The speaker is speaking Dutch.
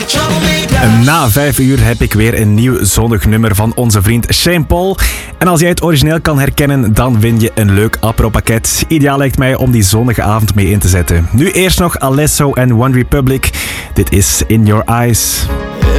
Na 5 uur heb ik weer een nieuw zonnig nummer van onze vriend Shane Paul. En als jij het origineel kan herkennen, dan win je een leuk Apro-pakket. Ideaal lijkt mij om die zonnige avond mee in te zetten. Nu eerst nog Alesso en One Republic. Dit is In Your Eyes.